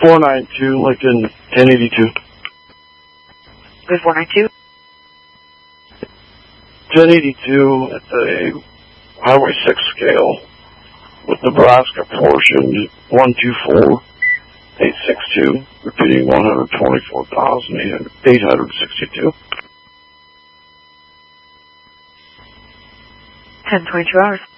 492 Lincoln 1082. 492? 1082 at the Highway 6 scale with Nebraska portion 124862, repeating 124,862. 10:22 hours.